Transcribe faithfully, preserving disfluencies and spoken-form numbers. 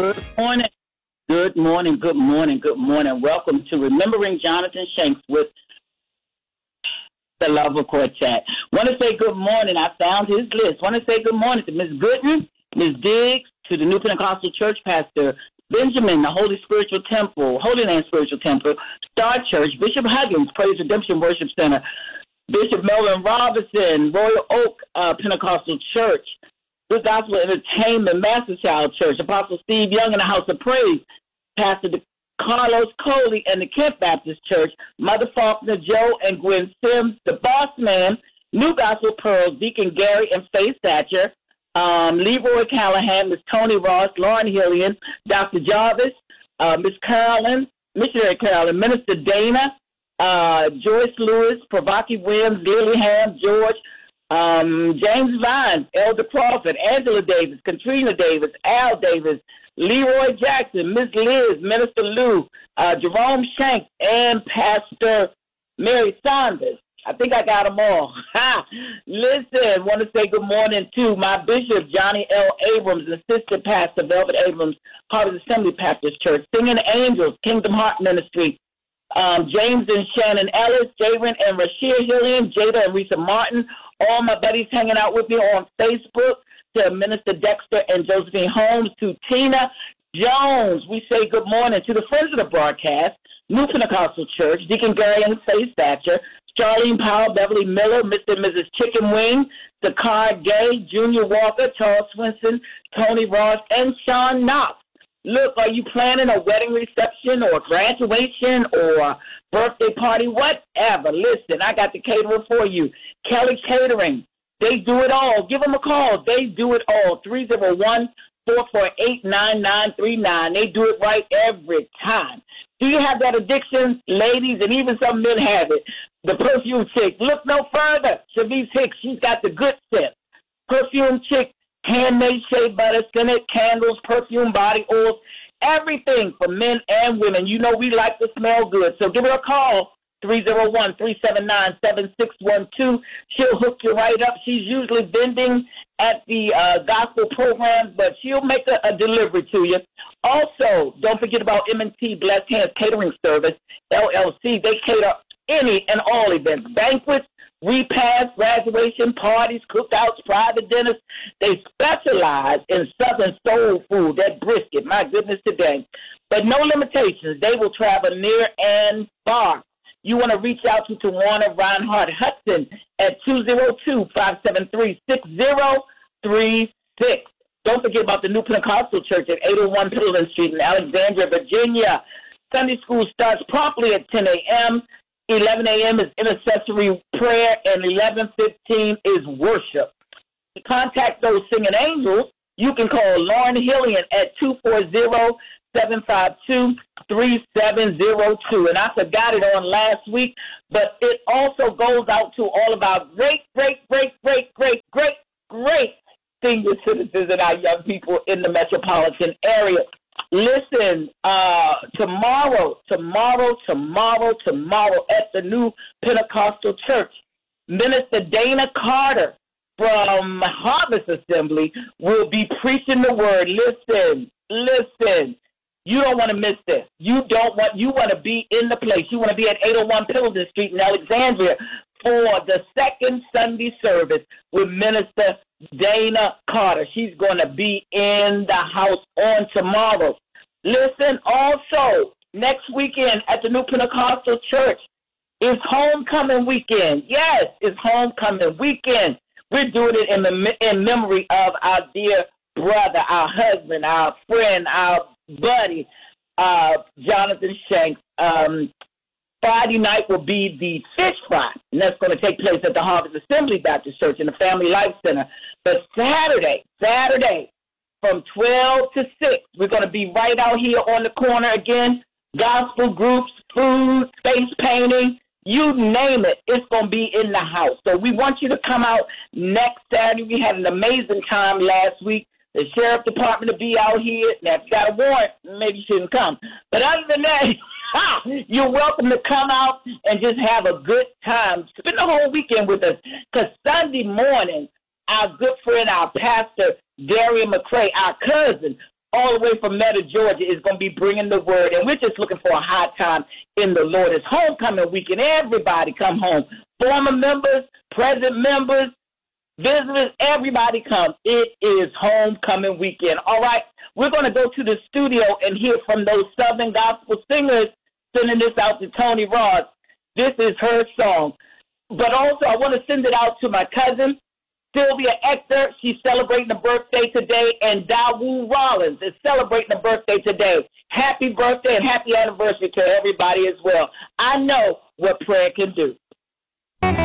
Good morning. Good morning. Good morning. Good morning. Welcome to Remembering Jonathan Shanks with the Love Quartet. Want to say good morning. I found his list. Want to say good morning to Miss Gooden, Miss Diggs, to the New Pentecostal Church Pastor Benjamin, the Holy Spiritual Temple, Holy Land Spiritual Temple, Star Church, Bishop Huggins, Praise Redemption Worship Center, Bishop Melvin Robinson, Royal Oak uh, Pentecostal Church, Good Gospel Entertainment, Master Child Church, Apostle Steve Young and the House of Praise, Pastor Carlos Coley and the Kent Baptist Church, Mother Faulkner, Joe and Gwen Sims, the Boss Man, New Gospel Pearls, Deacon Gary and Faith Thatcher, um, Leroy Callahan, Miss Tony Ross, Lauren Hillian, Doctor Jarvis, uh, Miss Carolyn, Missionary Carolyn, Minister Dana, uh, Joyce Lewis, Pravaki Williams, Lily Ham, George, um, James Vine, Elder Crawford, Angela Davis, Katrina Davis, Al Davis, Leroy Jackson, Miss Liz, Minister Lou, uh, Jerome Shanks, and Pastor Mary Saunders. I think I got them all. Ha! Listen, want to say good morning to my Bishop, Johnny L. Abrams, Assistant Pastor, Velvet Abrams, Harvest Assembly Baptist Church, Singing Angels, Kingdom Heart Ministry, um, James and Shannon Ellis, Jaron and Rashia Hillian, Jada and Risa Martin, all my buddies hanging out with me on Facebook, to Minister Dexter and Josephine Holmes, to Tina Jones. We say good morning to the friends of the broadcast, New Pentecostal Church, Deacon Gary and Faith Thatcher, Charlene Powell, Beverly Miller, Mister and Missus Chicken Wing, Dakar Gay, Junior Walker, Charles Swinson, Tony Ross, and Sean Knox. Look, are you planning a wedding reception or graduation or birthday party, whatever? Listen, I got the caterer for you. Kelly Catering. They do it all. Give them a call. They do it all. three oh one, four four eight, nine nine three nine. They do it right every time. Do you have that addiction, ladies, and even some men have it? The perfume chick. Look no further. Shavice Hicks, she's got the good scent. Perfume chick, handmade shea butter, scented candles, perfume body oils, everything for men and women. You know we like to smell good, so give her a call. three oh one, three seven nine, seven six one two. She'll hook you right up. She's usually vending at the uh, gospel programs, but she'll make a, a delivery to you. Also, don't forget about M and T Blessed Hands Catering Service, L L C. They cater any and all events, banquets, repasts, graduation, parties, cookouts, private dinners. They specialize in Southern soul food, that brisket, my goodness, today. But no limitations. They will travel near and far. You want to reach out to Tawana Reinhardt Hudson at two oh two, five seven three, six oh three six. Don't forget about the New Pentecostal Church at eight oh one Pittland Street in Alexandria, Virginia. Sunday school starts promptly at ten a.m. eleven a.m. is intercessory prayer, and eleven fifteen is worship. To contact those singing angels, you can call Lauren Hillian at two four zero, seven five two, three seven zero two. And I forgot it on last week, but it also goes out to all of our great, great, great, great, great, great, great senior citizens and our young people in the metropolitan area. Listen, uh, tomorrow, tomorrow, tomorrow, tomorrow at the New Pentecostal Church, Minister Dana Carter from Harvest Assembly will be preaching the word. Listen, listen. You don't want to miss this. You don't want, you want to be in the place. You want to be at eight oh one Pittleton Street in Alexandria for the second Sunday service with Minister Dana Carter. She's going to be in the house on tomorrow. Listen, also, next weekend at the New Pentecostal Church is homecoming weekend. Yes, it's homecoming weekend. We're doing it in, the, in memory of our dear brother, our husband, our friend, our buddy, uh, Jonathan Shanks. Um, Friday night will be the fish fry, and that's going to take place at the Harvest Assembly Baptist Church in the Family Life Center. But Saturday, Saturday, from twelve to six, we're going to be right out here on the corner again. Gospel groups, food, face painting, you name it, it's going to be in the house. So we want you to come out next Saturday. We had an amazing time last week. The sheriff department will be out here. Now, if you got a warrant, maybe you shouldn't come. But other than that, you're welcome to come out and just have a good time. Spend the whole weekend with us. Because Sunday morning, our good friend, our pastor, Darian McCray, our cousin, all the way from Meta, Georgia, is going to be bringing the word. And we're just looking for a high time in the Lord. It's homecoming weekend. Everybody come home. Former members, present members, visitors, everybody come. It is homecoming weekend. All right, we're going to go to the studio and hear from those Southern gospel singers sending this out to Tony Ross. This is her song. But also, I want to send it out to my cousin, Sylvia Ector. She's celebrating a birthday today, and Dawu Rollins is celebrating a birthday today. Happy birthday and happy anniversary to everybody as well. I know what prayer can do.